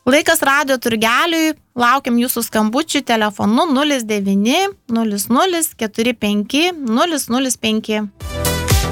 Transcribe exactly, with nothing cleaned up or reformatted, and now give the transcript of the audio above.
Laikas radijo turgeliui, laukiam jūsų skambučių telefonu nulis devyni nulis nulis keturi penki nulis nulis penki.